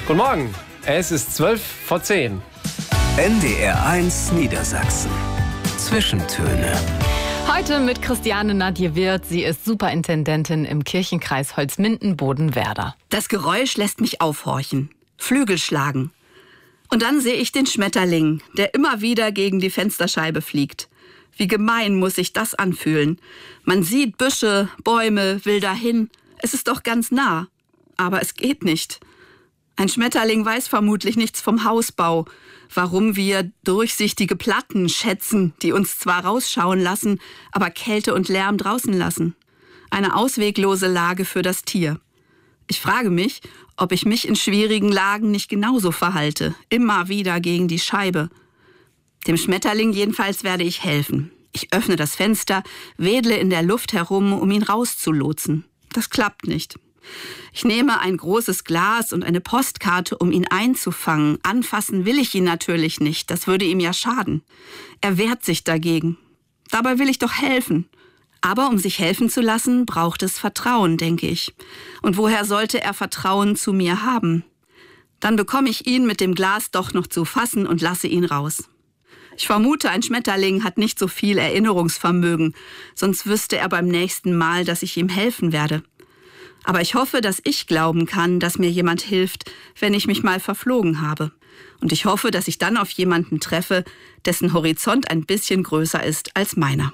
Guten Morgen, es ist 12:10. NDR1 Niedersachsen. Zwischentöne. Heute mit Christiane Nadje Wirth. Sie ist Superintendentin im Kirchenkreis Holzminden-Bodenwerder. Das Geräusch lässt mich aufhorchen. Flügel schlagen. Und dann sehe ich den Schmetterling, der immer wieder gegen die Fensterscheibe fliegt. Wie gemein muss sich das anfühlen. Man sieht Büsche, Bäume, will dahin. Es ist doch ganz nah. Aber es geht nicht. Ein Schmetterling weiß vermutlich nichts vom Hausbau. Warum wir durchsichtige Platten schätzen, die uns zwar rausschauen lassen, aber Kälte und Lärm draußen lassen. Eine ausweglose Lage für das Tier. Ich frage mich, ob ich mich in schwierigen Lagen nicht genauso verhalte. Immer wieder gegen die Scheibe. Dem Schmetterling jedenfalls werde ich helfen. Ich öffne das Fenster, wedle in der Luft herum, um ihn rauszulotsen. Das klappt nicht. Ich nehme ein großes Glas und eine Postkarte, um ihn einzufangen. Anfassen will ich ihn natürlich nicht, das würde ihm ja schaden. Er wehrt sich dagegen. Dabei will ich doch helfen. Aber um sich helfen zu lassen, braucht es Vertrauen, denke ich. Und woher sollte er Vertrauen zu mir haben? Dann bekomme ich ihn mit dem Glas doch noch zu fassen und lasse ihn raus. Ich vermute, ein Schmetterling hat nicht so viel Erinnerungsvermögen, sonst wüsste er beim nächsten Mal, dass ich ihm helfen werde. Aber ich hoffe, dass ich glauben kann, dass mir jemand hilft, wenn ich mich mal verflogen habe. Und ich hoffe, dass ich dann auf jemanden treffe, dessen Horizont ein bisschen größer ist als meiner.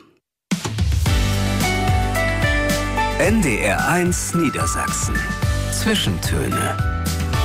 NDR1 Niedersachsen. Zwischentöne.